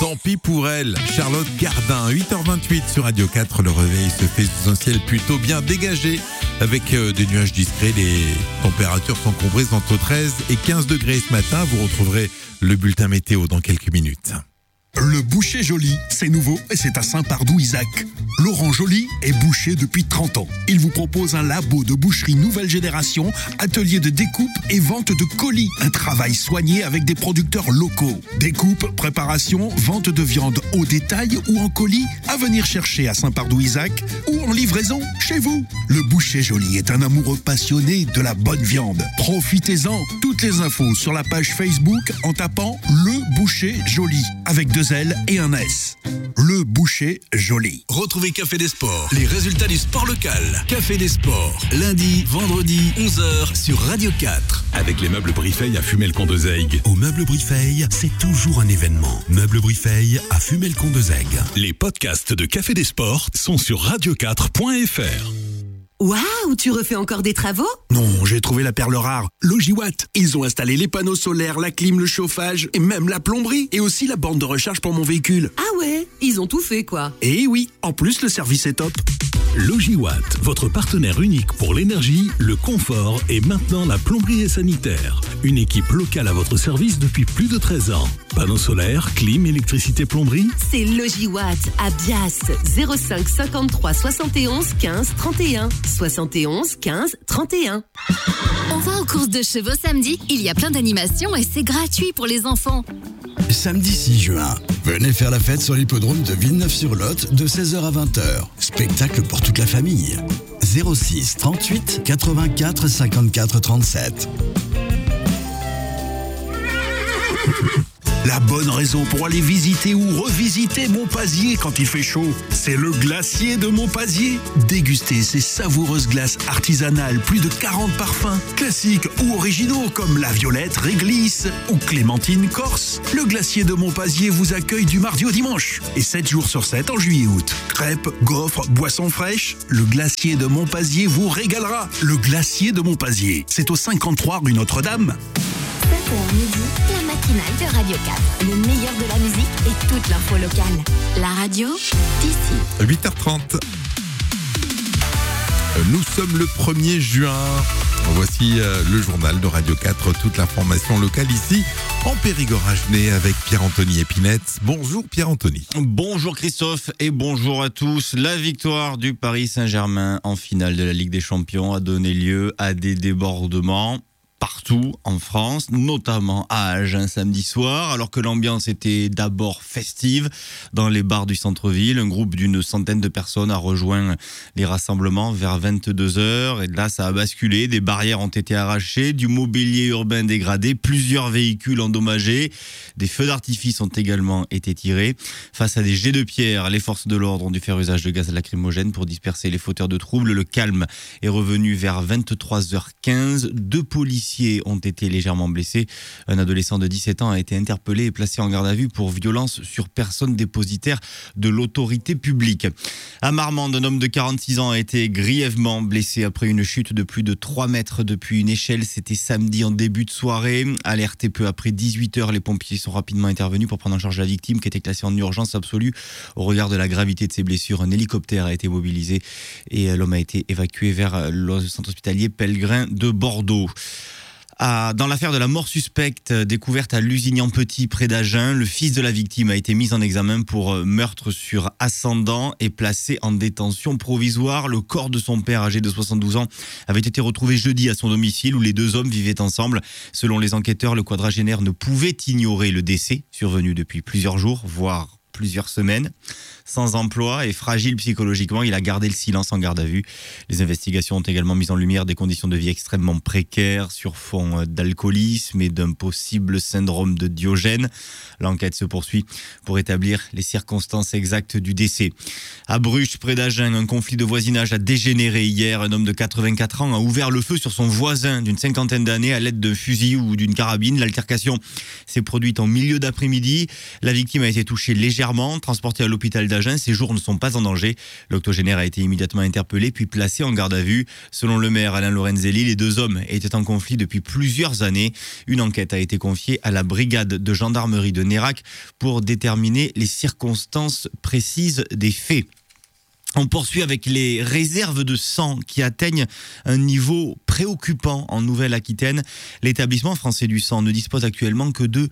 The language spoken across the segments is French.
Tant pis pour elle, Charlotte Gardin, 8h28 sur Radio 4. Le réveil se fait sous un ciel plutôt bien dégagé avec des nuages discrets. Les températures sont comprises entre 13 et 15 degrés ce matin. Vous retrouverez le bulletin météo dans quelques minutes. Le boucher Joly, c'est nouveau et c'est à Saint-Pardoux-Isaac. Laurent Joly est boucher depuis 30 ans. Il vous propose un labo de boucherie nouvelle génération, atelier de découpe et vente de colis. Un travail soigné avec des producteurs locaux. Découpe, préparation, vente de viande au détail ou en colis, à venir chercher à Saint-Pardoux-Isaac ou en livraison chez vous. Le boucher Joly est un amoureux passionné de la bonne viande. Profitez-en. Toutes les infos sur la page Facebook en tapant Le Boucher Joly avec 2 L et un S. Le Boucher Joly. Retrouvez Café des Sports, les résultats du sport local. Café des Sports, lundi, vendredi, 11h sur Radio 4. Avec les meubles Brifeil à Fumel-Condezaygues. Au meuble Brifeil, c'est toujours un événement. Meubles Brifeil à Fumel-Condezaygues. Les podcasts de Café des Sports sont sur radio4.fr. Waouh, tu refais encore des travaux ? Non, j'ai trouvé la perle rare. Logiwatt. Ils ont installé les panneaux solaires, la clim, le chauffage et même la plomberie et aussi la borne de recharge pour mon véhicule. Ah ouais, ils ont tout fait quoi. Et oui, en plus le service est top. Logiwatt, votre partenaire unique pour l'énergie, le confort et maintenant la plomberie et sanitaire. Une équipe locale à votre service depuis plus de 13 ans. Panneaux solaires, clim, électricité, plomberie. C'est Logiwatt à Bias, 05 53 71 15 31. 71 15 31. On va aux courses de chevaux samedi. Il y a plein d'animations et c'est gratuit pour les enfants. Samedi 6 juin, venez faire la fête sur l'hippodrome de Villeneuve-sur-Lot de 16h à 20h. Spectacle pour toute la famille. 06 38 84 54 37. La bonne raison pour aller visiter ou revisiter Montpazier quand il fait chaud, c'est le glacier de Montpazier. Dégustez ces savoureuses glaces artisanales, plus de 40 parfums, classiques ou originaux comme la violette réglisse ou clémentine corse. Le glacier de Montpazier vous accueille du mardi au dimanche et 7 jours sur 7 en juillet et août. Crêpes, gaufres, boissons fraîches, le glacier de Montpazier vous régalera. Le glacier de Montpazier, c'est au 53 rue Notre-Dame. 7h midi, la matinale de Radio 4. Le meilleur de la musique et toute l'info locale. La radio, d'ici. 8h30. Nous sommes le 1er juin. Voici le journal de Radio 4, toute l'information locale ici en Périgord-Agenais avec Pierre-Anthony Épinette. Bonjour Pierre-Anthony. Bonjour Christophe et bonjour à tous. La victoire du Paris Saint-Germain en finale de la Ligue des Champions a donné lieu à des débordements partout en France, notamment à Agen samedi soir, alors que l'ambiance était d'abord festive dans les bars du centre-ville. Un groupe d'une centaine de personnes a rejoint les rassemblements vers 22h et là ça a basculé, des barrières ont été arrachées, du mobilier urbain dégradé, plusieurs véhicules endommagés, des feux d'artifice ont également été tirés. Face à des jets de pierre, les forces de l'ordre ont dû faire usage de gaz lacrymogène pour disperser les fauteurs de troubles. Le calme est revenu vers 23h15, 2 policiers ont été légèrement blessés. Un adolescent de 17 ans a été interpellé et placé en garde à vue pour violence sur personne dépositaire de l'autorité publique. À Marmande, un homme de 46 ans a été grièvement blessé après une chute de plus de 3 mètres depuis une échelle. C'était samedi en début de soirée. Alerté peu après 18h, les pompiers sont rapidement intervenus pour prendre en charge la victime qui était classée en urgence absolue. Au regard de la gravité de ses blessures, un hélicoptère a été mobilisé et l'homme a été évacué vers le centre hospitalier Pellegrin de Bordeaux. Dans l'affaire de la mort suspecte découverte à Lusignan-Petit près d'Agen, le fils de la victime a été mis en examen pour meurtre sur ascendant et placé en détention provisoire. Le corps de son père, âgé de 72 ans, avait été retrouvé jeudi à son domicile où les 2 hommes vivaient ensemble. Selon les enquêteurs, le quadragénaire ne pouvait ignorer le décès survenu depuis plusieurs jours, voire plusieurs semaines. Sans emploi et fragile psychologiquement, il a gardé le silence en garde à vue. Les investigations ont également mis en lumière des conditions de vie extrêmement précaires sur fond d'alcoolisme et d'un possible syndrome de Diogène. L'enquête se poursuit pour établir les circonstances exactes du décès. À Bruges, près d'Agen, un conflit de voisinage a dégénéré hier. Un homme de 84 ans a ouvert le feu sur son voisin d'une 50aine d'années à l'aide d'un fusil ou d'une carabine. L'altercation s'est produite en milieu d'après-midi. La victime a été touchée légèrement légèrement. Transporté à l'hôpital d'Agen, ses jours ne sont pas en danger. L'octogénaire a été immédiatement interpellé puis placé en garde à vue. Selon le maire Alain Lorenzelli, les deux hommes étaient en conflit depuis plusieurs années. Une enquête a été confiée à la brigade de gendarmerie de Nérac pour déterminer les circonstances précises des faits. On poursuit avec les réserves de sang qui atteignent un niveau préoccupant en Nouvelle-Aquitaine. L'établissement français du sang ne dispose actuellement que de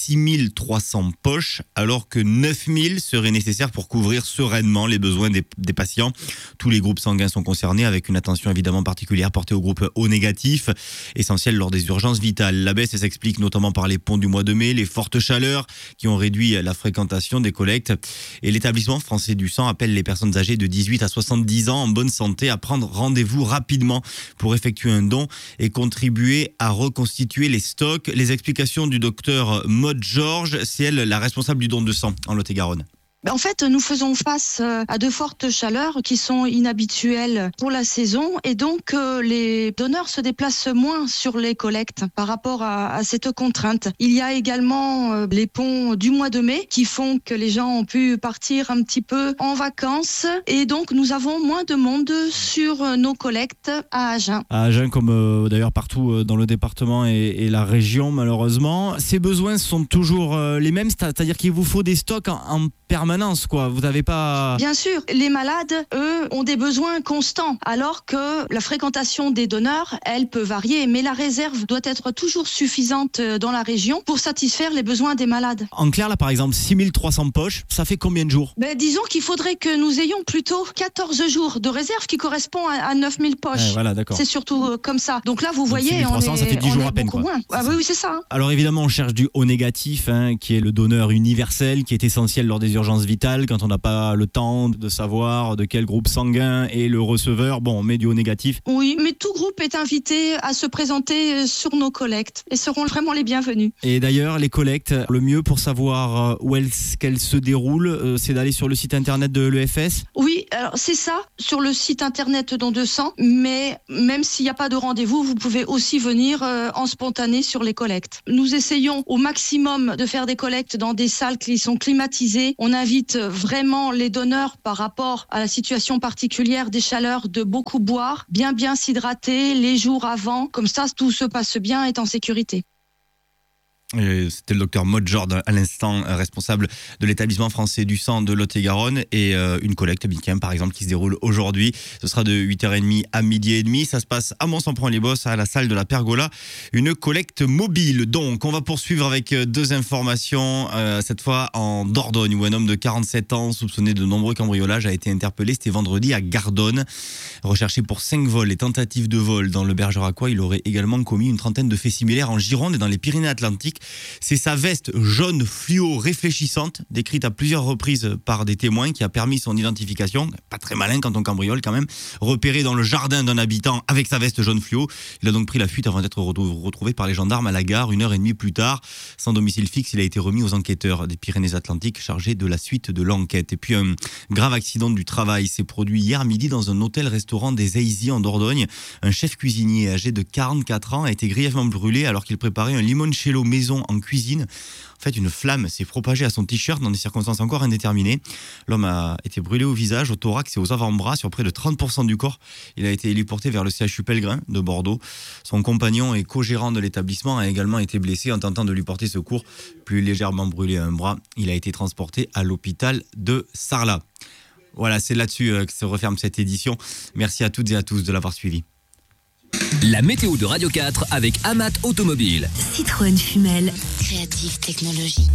6300 poches, alors que 9000 seraient nécessaires pour couvrir sereinement les besoins des patients. Tous les groupes sanguins sont concernés, avec une attention évidemment particulière portée aux groupes O négatifs, essentiels lors des urgences vitales. La baisse s'explique notamment par les ponts du mois de mai, les fortes chaleurs qui ont réduit la fréquentation des collectes. Et l'établissement français du sang appelle les personnes âgées de 18 à 70 ans en bonne santé à prendre rendez-vous rapidement pour effectuer un don et contribuer à reconstituer les stocks. Les explications du docteur Maud Georges, c'est elle la responsable du don de sang en Lot-et-Garonne. En fait, nous faisons face à de fortes chaleurs qui sont inhabituelles pour la saison et donc les donneurs se déplacent moins sur les collectes par rapport à cette contrainte. Il y a également les ponts du mois de mai qui font que les gens ont pu partir un petit peu en vacances et donc nous avons moins de monde sur nos collectes à Agen. À Agen, comme d'ailleurs partout dans le département et la région malheureusement. Ces besoins sont toujours les mêmes, c'est-à-dire qu'il vous faut des stocks en permanence, quoi. Vous n'avez pas... Bien sûr, les malades, eux, ont des besoins constants, alors que la fréquentation des donneurs, elle peut varier, mais la réserve doit être toujours suffisante dans la région pour satisfaire les besoins des malades. En clair, là, par exemple, 6300 poches, ça fait combien de jours ? Disons qu'il faudrait que nous ayons plutôt 14 jours de réserve qui correspond à 9000 poches. Voilà, d'accord. C'est surtout comme ça. Donc là, vous voyez, 6300, on est, ça fait 10 jours à peine, beaucoup quoi. moins. Ah, oui, c'est ça. Alors évidemment, on cherche du O négatif, qui est le donneur universel, qui est essentiel lors des urgences vitales, quand on n'a pas le temps de savoir de quel groupe sanguin est le receveur. Bon, on met du O négatif. Oui, mais tout groupe est invité à se présenter sur nos collectes et seront vraiment les bienvenus. Et d'ailleurs, les collectes, le mieux pour savoir où qu'elles se déroulent, c'est d'aller sur le site internet de l'EFS ? Oui, alors c'est ça, sur le site internet Don de sang, mais même s'il n'y a pas de rendez-vous, vous pouvez aussi venir en spontané sur les collectes. Nous essayons au maximum de faire des collectes dans des salles qui sont climatisées. On invite vraiment les donneurs par rapport à la situation particulière des chaleurs de beaucoup boire, bien s'hydrater les jours avant, comme ça tout se passe bien et est en sécurité. C'était le docteur Maud Georges à l'instant, responsable de l'établissement français du sang de Lot-et-Garonne, et une collecte par exemple qui se déroule aujourd'hui. Ce sera de 8h30 à 12h30. Ça se passe à Mont-Saint-Pront-les-Bosses, à la salle de la Pergola. Une collecte mobile. Donc on va poursuivre avec deux informations, cette fois en Dordogne, où un homme de 47 ans soupçonné de nombreux cambriolages a été interpellé. C'était vendredi à Gardonne. Recherché pour 5 vols et tentatives de vol dans le Bergeracois, il aurait également commis une trentaine de faits similaires en Gironde et dans les Pyrénées-Atlantiques. C'est sa veste jaune fluo réfléchissante, décrite à plusieurs reprises par des témoins, qui a permis son identification. Pas très malin quand on cambriole quand même. Repéré dans le jardin d'un habitant avec sa veste jaune fluo. Il a donc pris la fuite avant d'être retrouvé par les gendarmes à la gare 1h30 plus tard. Sans domicile fixe, il a été remis aux enquêteurs des Pyrénées-Atlantiques chargés de la suite de l'enquête. Et puis un grave accident du travail s'est produit hier midi dans un hôtel-restaurant des Aizy en Dordogne. Un chef cuisinier âgé de 44 ans a été grièvement brûlé alors qu'il préparait un limoncello maison en cuisine. En fait, une flamme s'est propagée à son t-shirt dans des circonstances encore indéterminées. L'homme a été brûlé au visage, au thorax et aux avant-bras sur près de 30% du corps. Il a été héliporté vers le CHU Pellegrin de Bordeaux. Son compagnon et co-gérant de l'établissement a également été blessé en tentant de lui porter secours. Plus légèrement brûlé à un bras, il a été transporté à l'hôpital de Sarlat. Voilà, c'est là-dessus que se referme cette édition. Merci à toutes et à tous de l'avoir suivi. La météo de Radio 4 avec Amat Automobile. Citroën Fumel. Creative Technologies.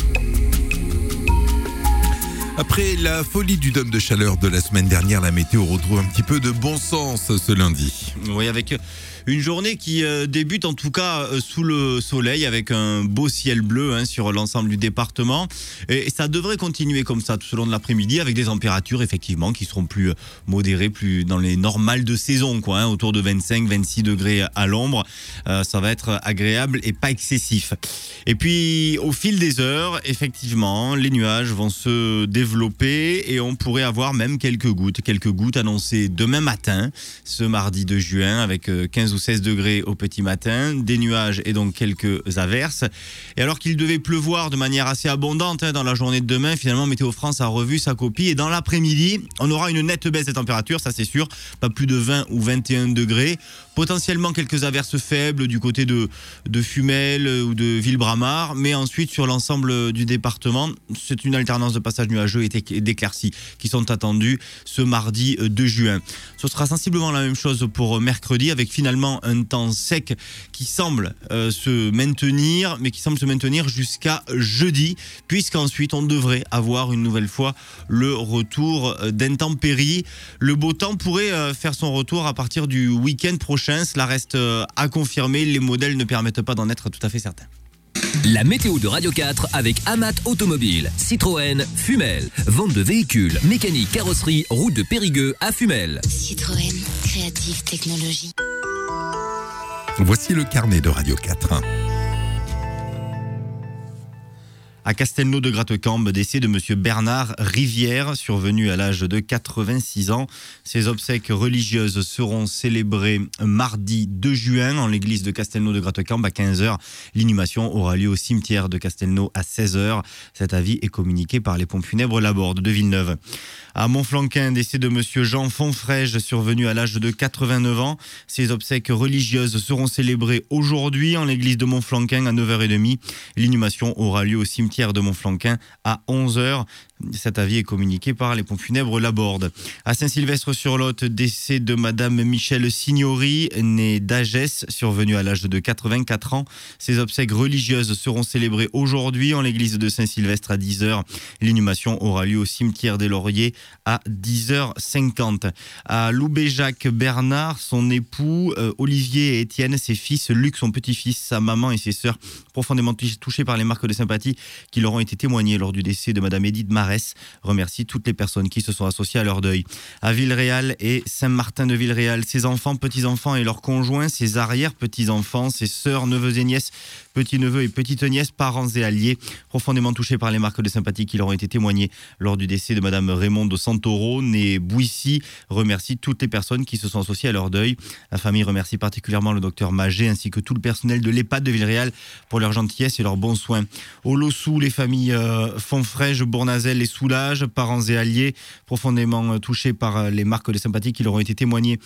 Après la folie du dôme de chaleur de la semaine dernière, la météo retrouve un petit peu de bon sens ce lundi. Oui, avec une journée qui débute en tout cas sous le soleil, avec un beau ciel bleu sur l'ensemble du département. Et ça devrait continuer comme ça tout au long de l'après-midi, avec des températures effectivement qui seront plus modérées, plus dans les normales de saison, autour de 25-26 degrés à l'ombre. Ça va être agréable et pas excessif. Et puis au fil des heures, effectivement, les nuages vont se développer et on pourrait avoir même quelques gouttes annoncées demain matin, ce mardi 2 juin, avec 15 15 ou 16 degrés au petit matin, des nuages et donc quelques averses. Et alors qu'il devait pleuvoir de manière assez abondante dans la journée de demain, finalement Météo France a revu sa copie et dans l'après-midi, on aura une nette baisse des températures, ça c'est sûr, pas plus de 20 ou 21 degrés. Potentiellement quelques averses faibles du côté de Fumel ou de Villebramar, mais ensuite sur l'ensemble du département, c'est une alternance de passages nuageux et d'éclaircies qui sont attendues ce mardi 2 juin. Ce sera sensiblement la même chose pour mercredi, avec finalement un temps sec qui semble se maintenir, mais qui semble se maintenir jusqu'à jeudi, puisqu'ensuite on devrait avoir une nouvelle fois le retour d'intempéries. Le beau temps pourrait faire son retour à partir du week-end prochain. Cela reste à confirmer. Les modèles ne permettent pas d'en être tout à fait certains. La météo de Radio 4 avec Amat Automobile, Citroën, Fumel. Vente de véhicules, mécanique, carrosserie, route de Périgueux à Fumel. Citroën, créative technologie. Voici le carnet de Radio 4. À Castelnau de Grattecambe, décès de monsieur Bernard Rivière, survenu à l'âge de 86 ans. Ses obsèques religieuses seront célébrées mardi 2 juin en l'église de Castelnau de Grattecambe à 15h. L'inhumation aura lieu au cimetière de Castelnau à 16h. Cet avis est communiqué par les pompes funèbres Laborde de Villeneuve. À Montflanquin, décès de monsieur Jean Fonfrège, survenu à l'âge de 89 ans. Ses obsèques religieuses seront célébrées aujourd'hui en l'église de Montflanquin à 9h30. L'inhumation aura lieu au cimetière de Montflanquin à 11h. Cet avis est communiqué par les pompes funèbres Laborde. À Saint-Sylvestre-sur-Lot, décès de madame Michel Signori, née d'Agès, survenue à l'âge de 84 ans. Ses obsèques religieuses seront célébrées aujourd'hui en l'église de Saint-Sylvestre à 10h. L'inhumation aura lieu au cimetière des Lauriers à 10h50. À Loubet-Jacques Bernard, son époux, Olivier et Étienne, ses fils, Luc, son petit-fils, sa maman et ses sœurs, profondément touchés par les marques de sympathie qui leur ont été témoignées lors du décès de madame Édith Marès, remercie toutes les personnes qui se sont associées à leur deuil. À Villeréal et Saint-Martin de Villeréal, ses enfants, petits-enfants et leurs conjoints, ses arrière-petits-enfants, ses sœurs, neveux et nièces, petits-neveux et petites-nièces, parents et alliés, profondément touchés par les marques de sympathie qui leur ont été témoignées lors du décès de madame Raymonde Santoro, née Bouissy, remercie toutes les personnes qui se sont associées à leur deuil. La famille remercie particulièrement le docteur Magé ainsi que tout le personnel de l'EHPAD de Villeréal pour leur gentillesse et leurs bons soins. Au Lossou, les familles Fonfrège, Bournazel et Soulage, parents et alliés, profondément touchés par les marques de sympathie qui leur ont été témoignées